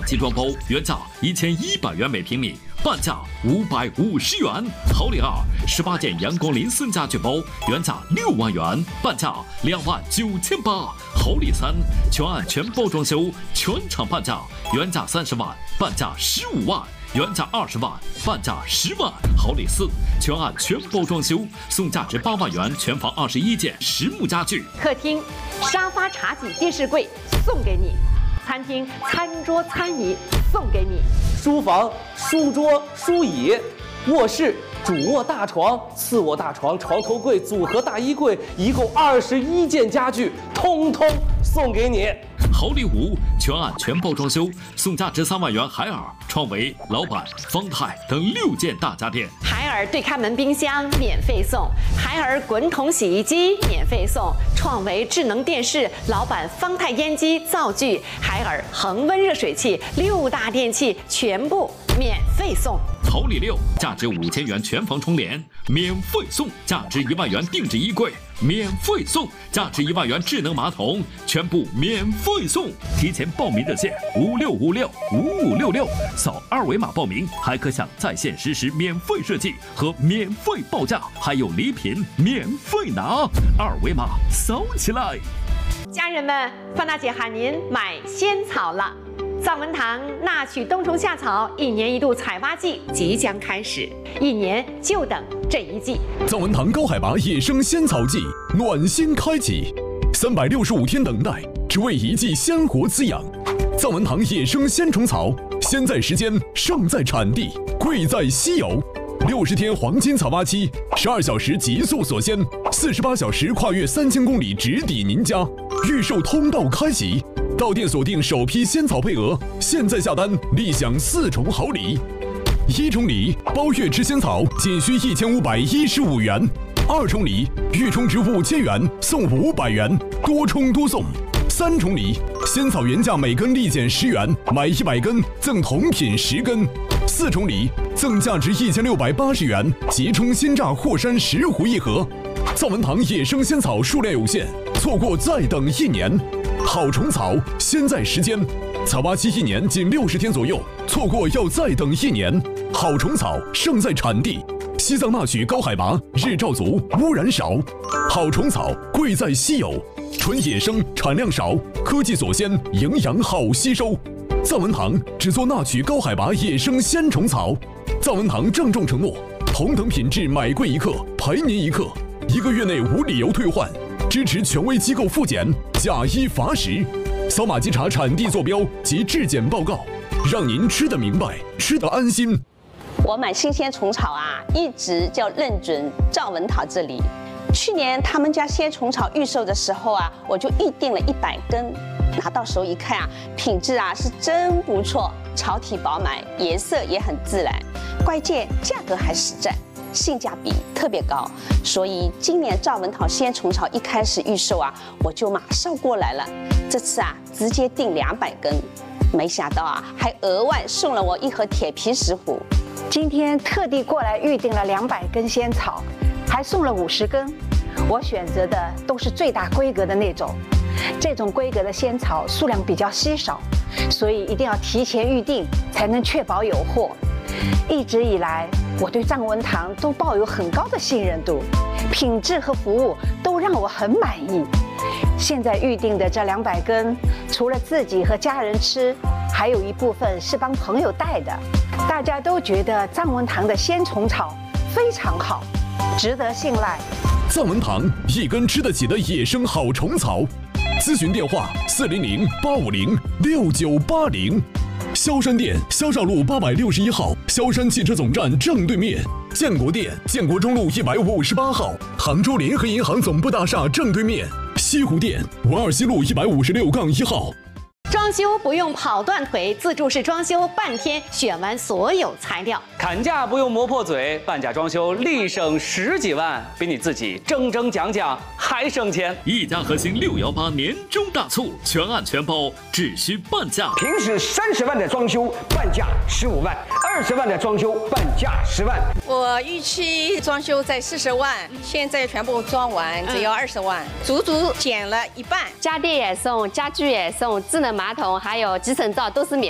上集装包原价1100元每平米，半价550元。豪礼2，18件阳光林森家具包原价6万元，半价29800。豪礼3，全案全包装修，全场半价，原价30万，半价15万。原价20万，半价10万。豪礼4，全案全包装修，送价值8万元全房21件实木家具。 客厅沙发、茶几、电视柜送给你；餐厅餐桌、餐椅送给你； 书房书桌、书椅；卧室主卧大床、次卧大床、床头柜、组合大衣柜，一共21件家具，通通送给你。 豪礼5，全案全包装修，送价值3万元海尔、创维、老板、方太等6件大家电。 海尔对开门冰箱免费送，海尔滚筒洗衣机免费送，创维智能电视、老板方太烟机、灶具、海尔恒温热水器6大电器全部免费送。 豪礼6，价值5000元全房窗帘免费送，价值1万元定制衣柜免费送，价值1万元智能马桶全部免费送。提前报名热线56565566，扫2维码报名，还可享在线实时免费设计和免费报价，还有礼品免费拿，2维码扫起来。 家人们，范大姐喊您买仙草了。藏文堂纳曲冬虫夏草1年1度采挖季即将开始，1年就等这一季。 藏文堂高海拔野生仙草季暖心开启，365天等待，只为一季鲜活滋养。藏文堂野生鲜虫草，鲜在时间，胜在产地，贵在稀有。60天黄金采挖期，12小时极速锁鲜，48小时跨越3000公里直抵您家。预售通道开启，到店锁定首批仙草配额，现在下单立享4重好礼。1重礼，包月吃仙草仅需1515元；2重礼，预充值5000元送500元，多充多送。3重礼，仙草原价每根立减10元，买100根赠同品10根。4重礼，赠价值1680元即充鲜榨霍山10壶1盒。藏文堂野生仙草数量有限，错过再等1年。好虫草，鲜在时间，采挖期1年仅60天左右，错过要再等1年。好虫草，胜在产地。西藏纳曲高海拔，日照足，污染少。好虫草，贵在稀有，纯野生，产量少，科技锁鲜，营养好吸收。藏文堂只做纳曲高海拔野生鲜虫草。藏文堂郑重承诺，同等品质买贵1克，赔您1克，1个月内无理由退换，支持权威机构复检，假一罚10。扫码稽查产地坐标及质检报告，让您吃得明白，吃得安心。 我买新鲜虫草一直就认准藏文堂这里。去年他们家鲜虫草预售的时候我就预定了100根，拿到手一看品质是真不错，草体饱满，颜色也很自然，关键价格还实在，性价比特别高。所以今年藏文堂鲜虫草一开始预售我就马上过来了。这次直接订200根，没想到还额外送了我1盒铁皮石斛。 今天特地过来预定了200根仙草，还送了50根。我选择的都是最大规格的那种，这种规格的仙草数量比较稀少，所以一定要提前预定，才能确保有货。一直以来，我对藏文堂都抱有很高的信任度，品质和服务都让我很满意。现在预定的这200根，除了自己和家人吃，还有一部分是帮朋友带的。大家都觉得藏文堂的鲜虫草非常好，值得信赖。 藏文堂1根吃得起的野生好虫草，咨询电话400-850-6980。萧山店萧少路861号，萧山汽车总站正对面；建国店建国中路158号，杭州联合银行总部大厦正对面；西湖店文尔西路156-1号。 装修不用跑断腿，自助式装修半天选完所有材料。 砍价不用磨破嘴，半价装修立省10几万，比你自己争讲还省钱。 一家核心618年终大促，全案全包，只需半价。 平时30万的装修，半价15万；20万的装修，半价10万。 我预期装修在40万，现在全部装完只要20万，足足减了1半。 家电也送，家具也送，智能马桶还有集成灶都是免